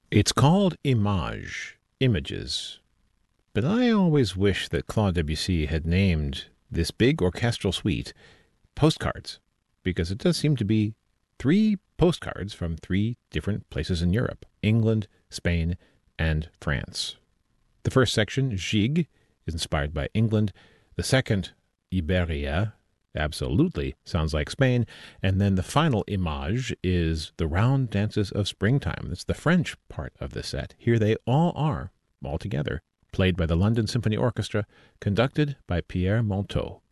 It's called Image, Images, but I always wish that Claude Debussy had named this big orchestral suite Postcards, because it does seem to be three postcards from three different places in Europe: England, Spain, and France. The first section, Gigue, is inspired by England. The second, Iberia, absolutely sounds like Spain. And then the final Image is the round dances of springtime. That's the French part of the set. Here they all are, all together, played by the London Symphony Orchestra, conducted by Pierre Monteux.